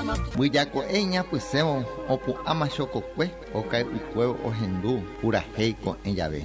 Buyaco eña puseo opu ama chococue o cae ucueo o hendú pura heico en llave.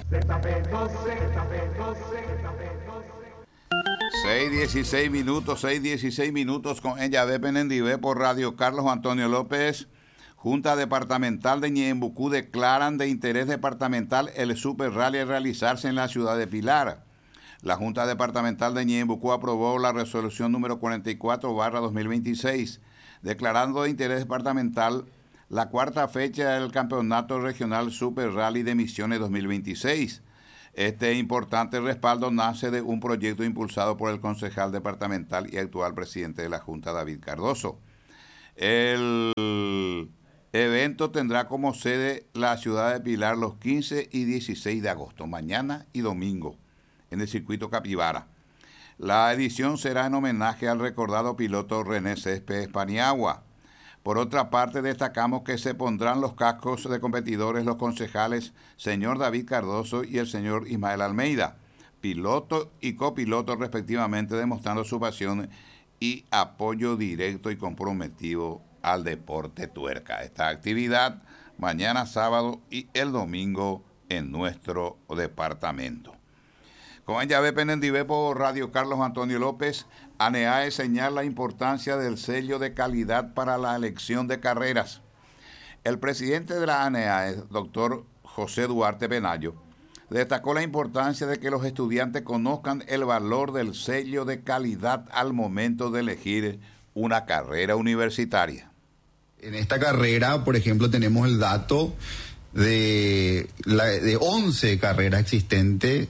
6:16 minutos con Ellave Penendivé por Radio Carlos Antonio López. Junta Departamental de Ñeembucú declaran de interés departamental el Super Rally a realizarse en la ciudad de Pilar. La Junta Departamental de Ñeembucú aprobó la resolución número 44/2026, declarando de interés departamental la cuarta fecha del Campeonato Regional Super Rally de Misiones 2026. Este importante respaldo nace de un proyecto impulsado por el concejal departamental y actual presidente de la Junta, David Cardoso. El evento tendrá como sede la ciudad de Pilar los 15 y 16 de agosto, mañana y domingo, en el circuito Capibara. La edición será en homenaje al recordado piloto René Céspedes Paniagua. Por otra parte, destacamos que se pondrán los cascos de competidores los concejales señor David Cardoso y el señor Ismael Almeida, piloto y copiloto respectivamente, demostrando su pasión y apoyo directo y comprometido al deporte tuerca. Esta actividad mañana sábado y el domingo en nuestro departamento. Con Ellave Penendivé por Radio Carlos Antonio López, ANEAE señala la importancia del sello de calidad para la elección de carreras. El presidente de la ANEAE, doctor José Duarte Benayo, destacó la importancia de que los estudiantes conozcan el valor del sello de calidad al momento de elegir una carrera universitaria. En esta carrera, por ejemplo, tenemos el dato de 11 carreras existentes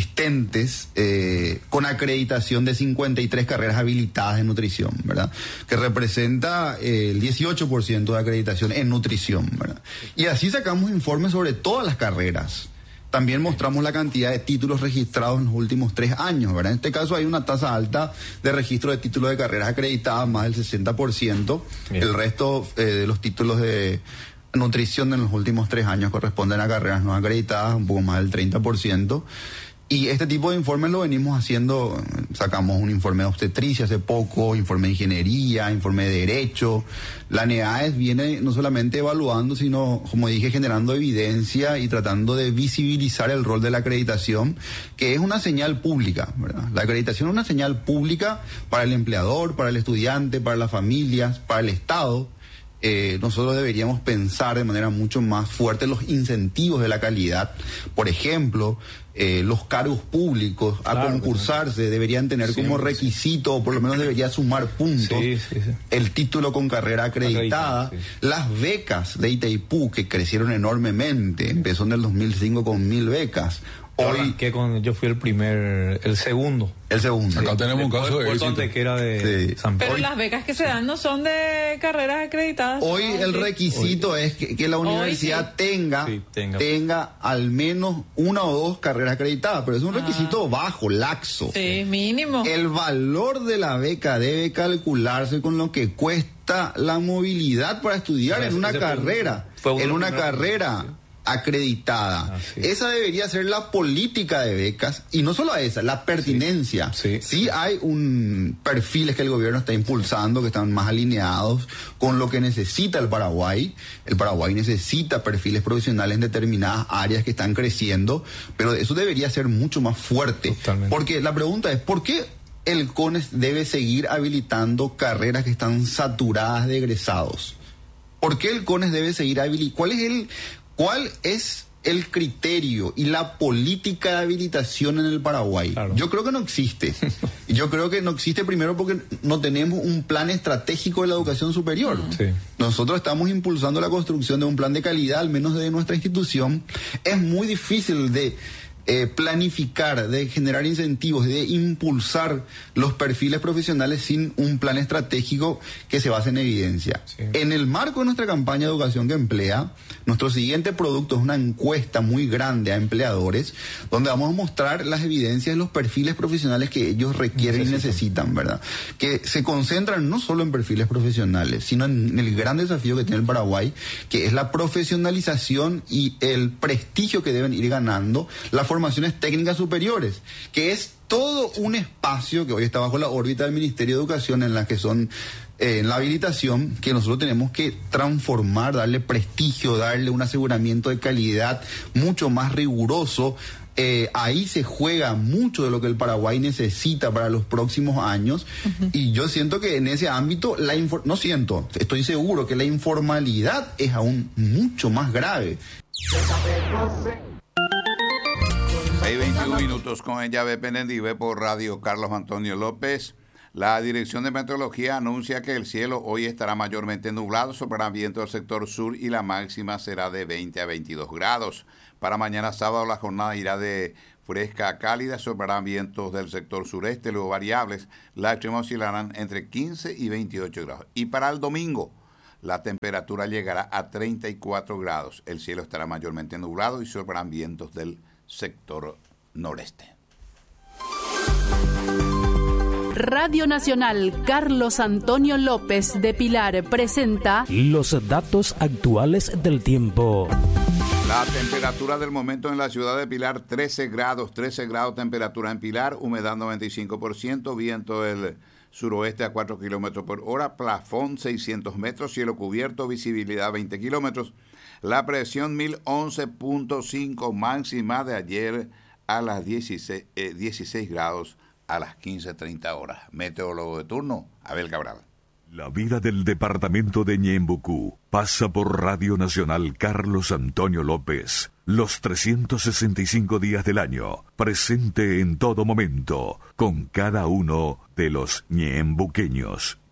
con acreditación de 53 carreras habilitadas en nutrición, ¿verdad? Que representa el 18% de acreditación en nutrición, ¿verdad? Y así sacamos informes sobre todas las carreras. También mostramos la cantidad de títulos registrados en los últimos 3 años, ¿verdad? En este caso hay una tasa alta de registro de títulos de carreras acreditadas, más del 60%. Bien. El resto de los títulos de nutrición en los últimos 3 años corresponden a carreras no acreditadas, un poco más del 30%. Y este tipo de informes lo venimos haciendo, sacamos un informe de obstetricia hace poco, informe de ingeniería, informe de derecho. La ANEAE viene no solamente evaluando, sino, como dije, generando evidencia y tratando de visibilizar el rol de la acreditación, que es una señal pública, ¿verdad? La acreditación es una señal pública para el empleador, para el estudiante, para las familias, para el Estado. Nosotros deberíamos pensar de manera mucho más fuerte los incentivos de la calidad. Por ejemplo, los cargos públicos a concursarse deberían tener como requisito, o por lo menos debería sumar puntos, el título con carrera acreditada. Las becas de Itaipú, que crecieron enormemente, empezó en el 2005 con 1.000 becas. Hoy yo fui el segundo. Acá tenemos un caso de éxito. Que era de San Pedro. Pero las becas que se dan no son de carreras acreditadas. Hoy el requisito es que la universidad tenga al menos 1 o 2 carreras acreditadas, pero es un requisito bajo, laxo. Sí, mínimo. El valor de la beca debe calcularse con lo que cuesta la movilidad para estudiar en una carrera. Acreditada. Esa debería ser la política de becas, y no solo esa, la pertinencia. Sí hay perfiles que el gobierno está impulsando que están más alineados con lo que necesita el Paraguay. El Paraguay necesita perfiles profesionales en determinadas áreas que están creciendo, pero eso debería ser mucho más fuerte. Totalmente. Porque la pregunta es, ¿por qué el CONES debe seguir habilitando carreras que están saturadas de egresados? ¿Por qué el CONES debe seguir habilitando? ¿Cuál es el criterio y la política de habilitación en el Paraguay? Claro. Yo creo que no existe. Yo creo que no existe primero porque no tenemos un plan estratégico de la educación superior. Nosotros estamos impulsando la construcción de un plan de calidad, al menos de nuestra institución. Es muy difícil de planificar, de generar incentivos, de impulsar los perfiles profesionales sin un plan estratégico que se base en evidencia. En el marco de nuestra campaña de educación que emplea, nuestro siguiente producto es una encuesta muy grande a empleadores, donde vamos a mostrar las evidencias de los perfiles profesionales que ellos requieren y necesitan, ¿verdad? Que se concentran no solo en perfiles profesionales, sino en el gran desafío que tiene el Paraguay, que es la profesionalización y el prestigio que deben ir ganando las formaciones técnicas superiores, que es todo un espacio que hoy está bajo la órbita del Ministerio de Educación, en la que son en la habilitación, que nosotros tenemos que transformar, darle prestigio, darle un aseguramiento de calidad mucho más riguroso. Ahí se juega mucho de lo que el Paraguay necesita para los próximos años. Y yo siento que en ese ámbito, estoy seguro que la informalidad es aún mucho más grave. 6:21 minutos con el Llave Penendive por Radio Carlos Antonio López. La Dirección de Meteorología anuncia que el cielo hoy estará mayormente nublado, soplará viento del sector sur y la máxima será de 20 a 22 grados. Para mañana sábado la jornada irá de fresca a cálida, soplarán vientos del sector sureste, luego variables. Las extremas oscilarán entre 15 y 28 grados. Y para el domingo la temperatura llegará a 34 grados. El cielo estará mayormente nublado y soplarán vientos del sector noreste. Radio Nacional Carlos Antonio López de Pilar presenta los datos actuales del tiempo. La temperatura del momento en la ciudad de Pilar, 13 grados temperatura en Pilar, humedad 95%, viento del suroeste a 4 kilómetros por hora, plafón 600 metros, cielo cubierto, visibilidad 20 kilómetros, la presión 1011.5, máxima de ayer a las 16 grados a las 15:30 horas. Meteorólogo de turno, Abel Cabral. La vida del departamento de Ñeembucú pasa por Radio Nacional Carlos Antonio López. Los 365 días del año, presente en todo momento, con cada uno de los ñeembuqueños.